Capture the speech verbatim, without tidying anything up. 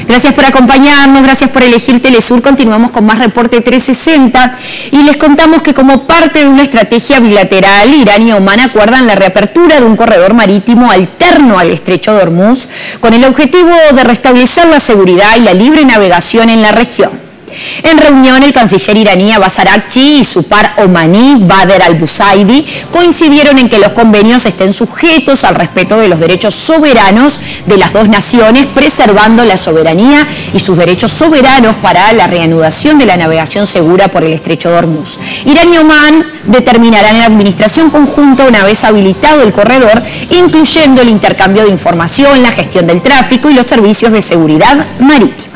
Gracias por acompañarnos, gracias por elegir Telesur. Continuamos con más Reporte trescientos sesenta y les contamos que como parte de una estrategia bilateral, Irán y Omán acuerdan la reapertura de un corredor marítimo alterno al estrecho de Hormuz con el objetivo de restablecer la seguridad y la libre navegación en la región. En reunión, el canciller iraní Abbas Araghchi y su par omaní Badr al-Busaidi coincidieron en que los convenios estén sujetos al respeto de los derechos soberanos de las dos naciones, preservando la soberanía y sus derechos soberanos para la reanudación de la navegación segura por el estrecho de Hormuz. Irán y Omán determinarán la administración conjunta una vez habilitado el corredor, incluyendo el intercambio de información, la gestión del tráfico y los servicios de seguridad marítima.